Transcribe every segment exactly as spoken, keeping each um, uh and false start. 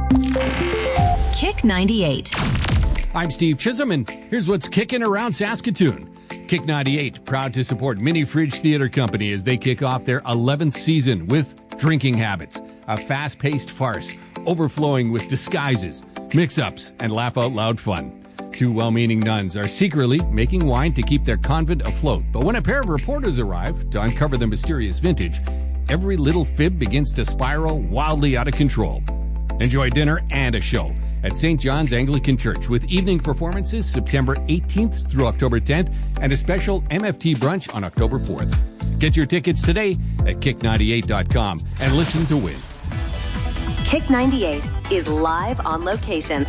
Kick ninety-eight. I'm Steve Chisholm, and here's what's kicking around Saskatoon. Kick ninety-eight, proud to support Mini Fridge Theatre Company as they kick off their eleventh season with Drinking Habits, a fast-paced farce overflowing with disguises, mix-ups, and laugh-out-loud fun. Two well-meaning nuns are secretly making wine to keep their convent afloat, but when a pair of reporters arrive to uncover the mysterious vintage, every little fib begins to spiral wildly out of control. Enjoy dinner and a show at Saint John's Anglican Church with evening performances September eighteenth through October tenth and a special M F T brunch on October fourth. Get your tickets today at kick ninety-eight dot com and listen to win. Kick ninety-eight is live on location.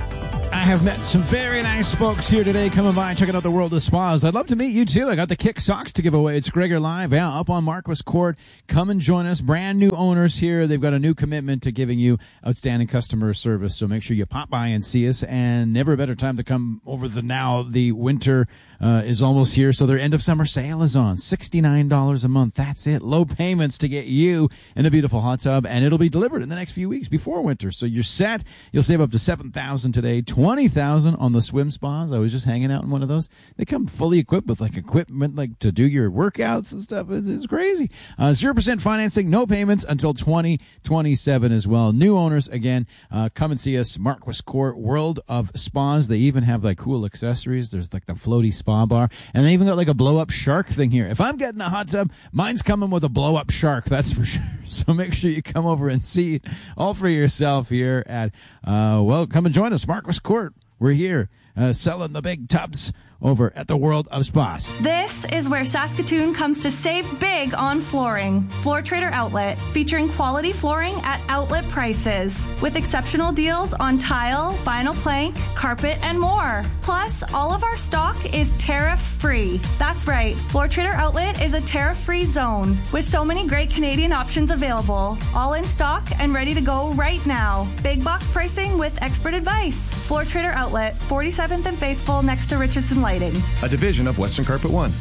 I have met some very nice folks here today coming by and checking out the world of spas. I'd love to meet you too. I got the Kick socks to give away. It's Gregor Live, yeah, up on Marquis Court. Come and join us. Brand new owners here. They've got a new commitment to giving you outstanding customer service. So make sure you pop by and see us. And never a better time to come over than now. The winter uh, is almost here, so their end of summer sale is on. sixty-nine dollars a month. That's it. Low payments to get you in a beautiful hot tub, and it'll be delivered in the next few weeks before winter. So you're set. You'll save up to seven thousand dollars today. twenty thousand dollars on the swim spas. I was just hanging out in one of those. They come fully equipped with like equipment like to do your workouts and stuff. It's, it's crazy. Uh, zero percent financing, no payments until twenty twenty-seven as well. New owners, again, uh, come and see us. Marquis Court, World of Spas. They even have like cool accessories. There's like the floaty spa bar, and they even got like a blow up shark thing here. If I'm getting a hot tub, mine's coming with a blow up shark. That's for sure. So make sure you come over and see it all for yourself here at, uh, well, come and join us. Marquis Court. We're here uh, selling the big tubs over at the World of Spas. This is where Saskatoon comes to save big on flooring. Floor Trader Outlet, featuring quality flooring at outlet prices, with exceptional deals on tile, vinyl plank, carpet, and more. Plus, all of our stock is tariff-free. That's right, Floor Trader Outlet is a tariff-free zone, with so many great Canadian options available, all in stock and ready to go right now. Big box pricing with expert advice. Floor Trader Outlet, forty-seventh and Faithful, next to Richardson Lighting. A division of Western Carpet One.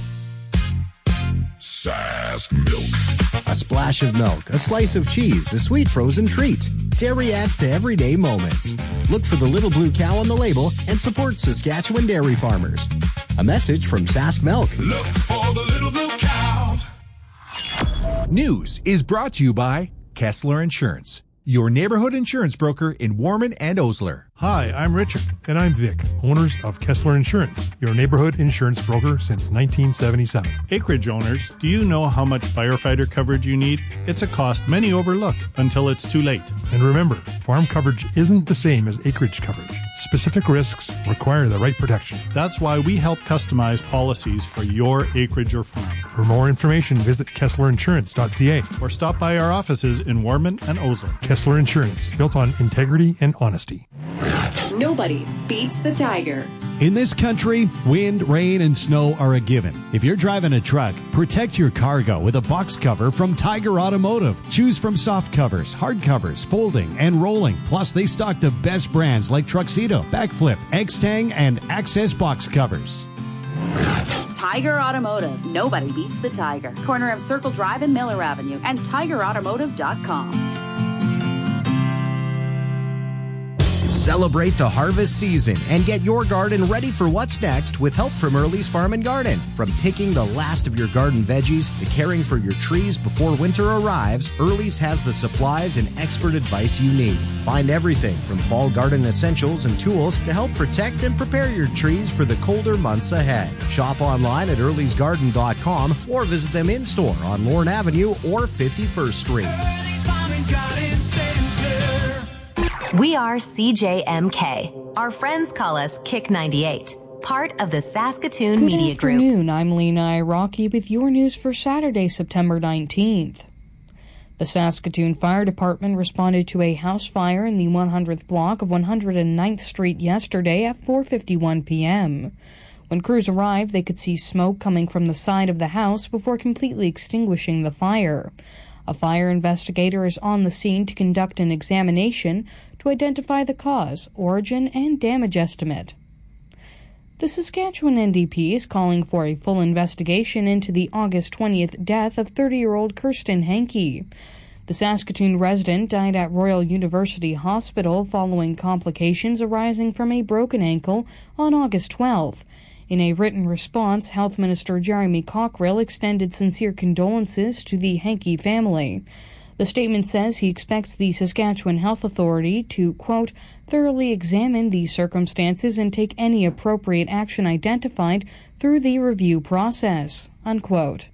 Sask Milk. A splash of milk, a slice of cheese, a sweet frozen treat. Dairy adds to everyday moments. Look for the little blue cow on the label and support Saskatchewan dairy farmers. A message from Sask Milk. Look for the little blue cow. News is brought to you by Kessler Insurance, your neighborhood insurance broker in Warman and Osler. Hi, I'm Richard. And I'm Vic, owners of Kessler Insurance, your neighborhood insurance broker since nineteen seventy-seven. Acreage owners, do you know how much firefighter coverage you need? It's a cost many overlook until it's too late. And remember, farm coverage isn't the same as acreage coverage. Specific risks require the right protection. That's why we help customize policies for your acreage or farm. For more information, visit kessler insurance dot c a or stop by our offices in Warman and Osler. Kessler Insurance, built on integrity and honesty. Nobody beats the Tiger. In this country, wind, rain, and snow are a given. If you're driving a truck, protect your cargo with a box cover from Tiger Automotive. Choose from soft covers, hard covers, folding, and rolling. Plus, they stock the best brands like Truxedo, Backflip, X-Tang, and Access box covers. Tiger Automotive. Nobody beats the Tiger. Corner of Circle Drive and Miller Avenue and tiger automotive dot com. Celebrate the harvest season and get your garden ready for what's next with help from Early's Farm and Garden. From picking the last of your garden veggies to caring for your trees before winter arrives, Early's has the supplies and expert advice you need. Find everything from fall garden essentials and tools to help protect and prepare your trees for the colder months ahead. Shop online at earlys garden dot com or visit them in store on Lorne Avenue or fifty-first Street. Early's Farm and Garden Center. We are C J M K. Our friends call us Kick ninety-eight, part of the Saskatoon Good Media Group. Good afternoon. I'm Lena Iraqi with your news for Saturday, September nineteenth. The Saskatoon Fire Department responded to a house fire in the one hundredth block of one hundred ninth Street yesterday at four fifty-one p.m. When crews arrived, they could see smoke coming from the side of the house before completely extinguishing the fire. A fire investigator is on the scene to conduct an examination to identify the cause, origin, and damage estimate. The Saskatchewan N D P is calling for a full investigation into the August twentieth death of thirty-year-old Kirsten Hankey. The Saskatoon resident died at Royal University Hospital following complications arising from a broken ankle on August twelfth. In a written response, Health Minister Jeremy Cockrill extended sincere condolences to the Hankey family. The statement says he expects the Saskatchewan Health Authority to, quote, thoroughly examine the circumstances and take any appropriate action identified through the review process, unquote.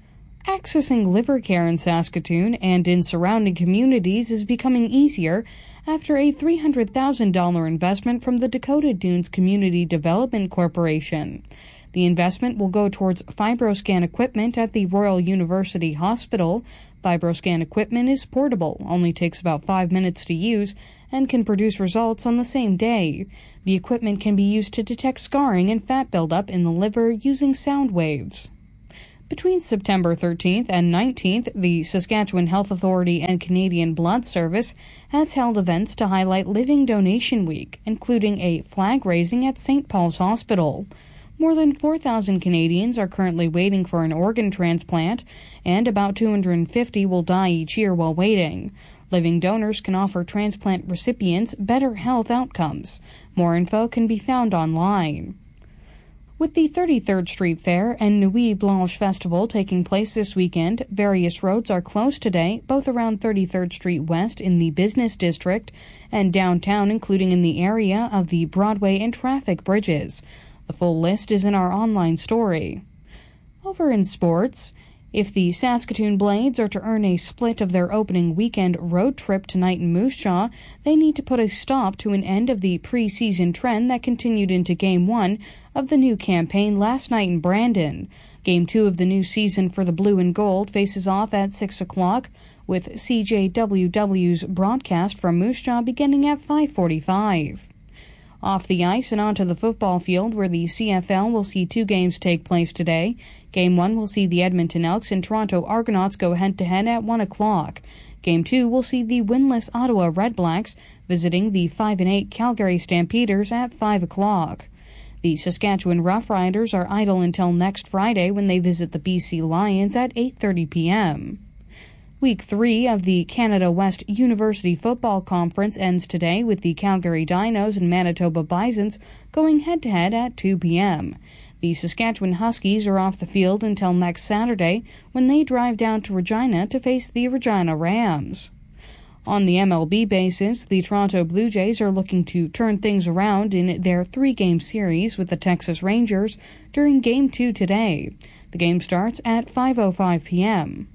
Accessing liver care in Saskatoon and in surrounding communities is becoming easier after a three hundred thousand dollars investment from the Dakota Dunes Community Development Corporation. The investment will go towards FibroScan equipment at the Royal University Hospital. FibroScan equipment is portable, only takes about five minutes to use, and can produce results on the same day. The equipment can be used to detect scarring and fat buildup in the liver using sound waves. Between September thirteenth and nineteenth, the Saskatchewan Health Authority and Canadian Blood Service has held events to highlight Living Donation Week, including a flag raising at Saint Paul's Hospital. More than four thousand Canadians are currently waiting for an organ transplant, and about two hundred fifty will die each year while waiting. Living donors can offer transplant recipients better health outcomes. More info can be found online. With the thirty-third Street Fair and Nuit Blanche Festival taking place this weekend, various roads are closed today, both around thirty-third Street West in the Business District and downtown, including in the area of the Broadway and traffic bridges. The full list is in our online story. Over in sports, if the Saskatoon Blades are to earn a split of their opening weekend road trip tonight in Moose Jaw, they need to put a stop to an end of the preseason trend that continued into Game one of the new campaign last night in Brandon. Game two of the new season for the Blue and Gold faces off at six o'clock, with C J W W's broadcast from Moose Jaw beginning at five forty-five. Off the ice and onto the football field, where the C F L will see two games take place today. Game one will see the Edmonton Elks and Toronto Argonauts go head-to-head at one o'clock. Game two will see the winless Ottawa Redblacks visiting the five and eight Calgary Stampeders at five o'clock. The Saskatchewan Roughriders are idle until next Friday when they visit the B C Lions at eight thirty p.m. Week three of the Canada West University Football Conference ends today with the Calgary Dinos and Manitoba Bisons going head-to-head at two p.m. The Saskatchewan Huskies are off the field until next Saturday when they drive down to Regina to face the Regina Rams. On the M L B basis, the Toronto Blue Jays are looking to turn things around in their three-game series with the Texas Rangers during Game two today. The game starts at five oh five p.m.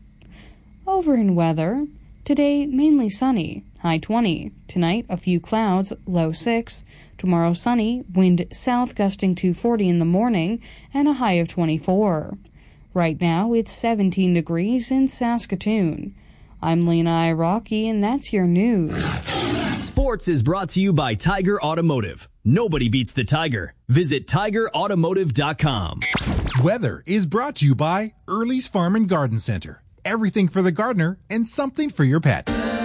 Over in weather, today mainly sunny, high twenty. Tonight, a few clouds, low six. Tomorrow sunny, wind south gusting to forty in the morning, and a high of twenty-four. Right now, it's seventeen degrees in Saskatoon. I'm Lena Iraqi, and that's your news. Sports is brought to you by Tiger Automotive. Nobody beats the Tiger. Visit tiger automotive dot com. Weather is brought to you by Early's Farm and Garden Center. Everything for the gardener and something for your pet.